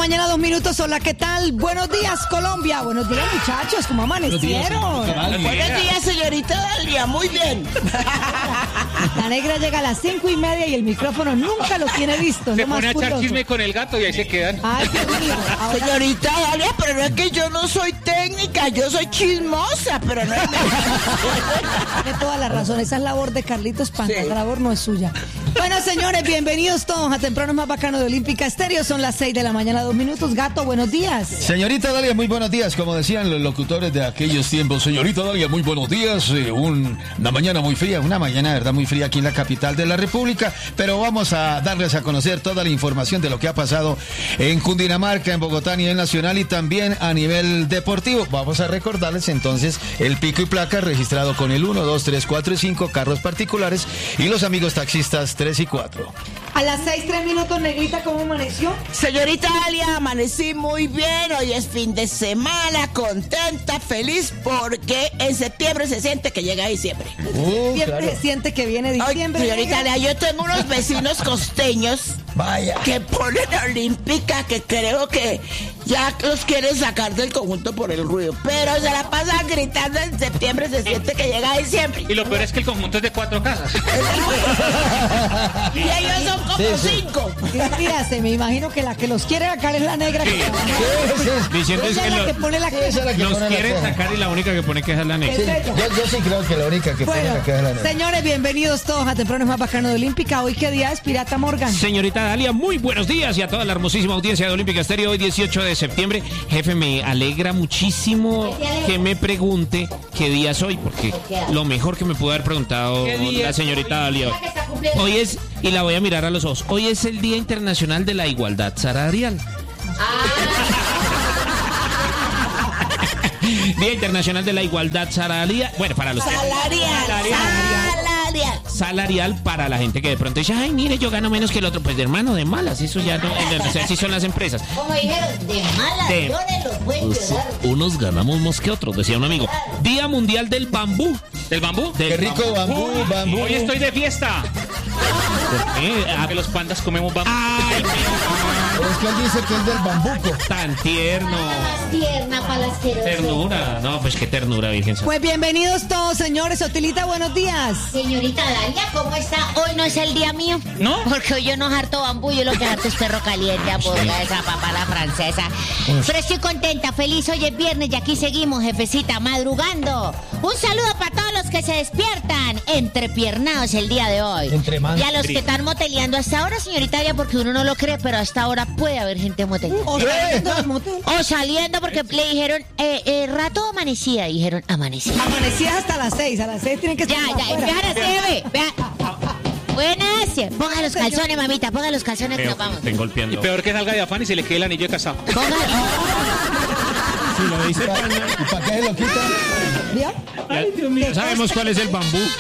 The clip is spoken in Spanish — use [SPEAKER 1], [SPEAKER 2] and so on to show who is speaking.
[SPEAKER 1] mañana, 2 minutos. Hola, ¿qué tal? Buenos días, Colombia. Buenos días, muchachos. ¿Cómo amanecieron?
[SPEAKER 2] Buenos días, señorita Dalia. Muy bien.
[SPEAKER 1] La negra llega a las 5:30 y el micrófono nunca lo tiene visto.
[SPEAKER 3] Se pone a echar chisme con el gato y ahí se quedan.
[SPEAKER 1] Ay, Dios mío. Ahora...
[SPEAKER 2] Señorita Dalia, pero no es que yo no soy técnica, yo soy chismosa, pero no es...
[SPEAKER 1] Tiene toda la razón. Esa es labor de Carlitos Panda. Sí. La labor no es suya. Bueno, señores, bienvenidos todos a Temprano Más Bacano de Olímpica Estéreo. Son las 6 de la mañana, 2 minutos. Gato, buenos días.
[SPEAKER 4] Señorita Dalia, muy buenos días. Como decían los locutores de aquellos tiempos. Señorita Dalia, muy buenos días. Una mañana muy fría, una mañana de verdad muy fría aquí en la capital de la República. Pero vamos a darles a conocer toda la información de lo que ha pasado en Cundinamarca, en Bogotá a nivel nacional y también a nivel deportivo. Vamos a recordarles entonces el pico y placa registrado con el 1, 2, 3, 4 y 5 carros particulares y los amigos taxistas 3 y 4.
[SPEAKER 1] A las 6, 3 minutos, negrita, ¿cómo amaneció?
[SPEAKER 2] Señorita Dalia, amanecí muy bien. Hoy es fin de semana, contenta, feliz, porque en septiembre se siente que llega diciembre.
[SPEAKER 1] Siempre claro. Se siente que viene diciembre.
[SPEAKER 2] Ay, señorita Dalia, yo tengo unos vecinos costeños.
[SPEAKER 4] Vaya.
[SPEAKER 2] Que ponen Olímpica, que creo que ya los quieren sacar del conjunto por el ruido. Pero se la pasan gritando en septiembre, se siente que llega diciembre.
[SPEAKER 3] Y lo peor es que el conjunto es de 4 casas.
[SPEAKER 2] Y ellos son como 5.
[SPEAKER 1] Fíjate, me imagino que la que los quiere sacar es la negra.
[SPEAKER 3] Sí.
[SPEAKER 1] Diciendo es
[SPEAKER 3] que
[SPEAKER 1] que pone la queja.
[SPEAKER 3] Los quieren sacar y la única que pone queja es la negra.
[SPEAKER 4] Sí, yo sí creo que la única que pone la queja es la negra.
[SPEAKER 1] Señores, bienvenidos todos a Temprano Más Bacano de Olímpica. ¿Hoy qué día es, Pirata Morgan?
[SPEAKER 5] Señorita Dalia, muy buenos días y a toda la hermosísima audiencia de Olímpica Estéreo. Hoy 18 de septiembre. Jefe, me alegra muchísimo que me pregunte qué día es hoy, porque lo mejor que me pudo haber preguntado la señorita Dalia. Hoy es, y la voy a mirar a los ojos, hoy es el Día Internacional de la Igualdad Salarial. Día Internacional de la Igualdad Salarial. Bueno, para los salarial para la gente que de pronto dice, ay, mire, yo gano menos que el otro. Pues de hermano, de malas, eso ya no, o sea, así son las empresas.
[SPEAKER 6] Como dijeron, de malas, yo de los buenos.
[SPEAKER 5] Pues, unos ganamos más que otros, decía un amigo. Día Mundial del Bambú.
[SPEAKER 3] ¿Del bambú?
[SPEAKER 4] Qué rico bambú.
[SPEAKER 3] Hoy estoy de fiesta.
[SPEAKER 5] ¿Por qué?
[SPEAKER 3] Que los pandas comemos bambú.
[SPEAKER 5] Ay,
[SPEAKER 4] es que él dice que es del bambuco.
[SPEAKER 5] Tan tierno.
[SPEAKER 6] Más tierna para las
[SPEAKER 5] Ternura. No, pues qué ternura, Virgen.
[SPEAKER 1] Pues bienvenidos todos, señores. Otilita, buenos días.
[SPEAKER 6] Señorita Dalia, ¿cómo está? Hoy no es el día mío.
[SPEAKER 3] ¿No?
[SPEAKER 6] Porque hoy yo no harto bambú, yo lo que harto es perro caliente, hamburguesa, papa la francesa. Pero estoy contenta, feliz. Hoy es viernes y aquí seguimos, jefecita, madrugando. Un saludo para todos los que se despiertan entrepiernados el día de hoy. Y a los que están moteleando hasta ahora, señorita Dalia, porque uno no lo cree, pero hasta ahora puede haber gente moteleando. O saliendo porque le dijeron, rato amanecía, dijeron amanecía.
[SPEAKER 1] Amanecías hasta las 6, a las 6 tienen que estar
[SPEAKER 6] empiezan a hacer, vea. Buenas, ponga los calzones, mamita, ponga los calzones que nos vamos.
[SPEAKER 5] Estén golpeando.
[SPEAKER 3] Y peor que salga de afán y se le quede el anillo de casado.
[SPEAKER 5] Si lo dice
[SPEAKER 4] ¿Y para qué se lo quita?
[SPEAKER 1] ¿Ya?
[SPEAKER 5] Ay, Dios mío. Ya sabemos cuál es el bambú.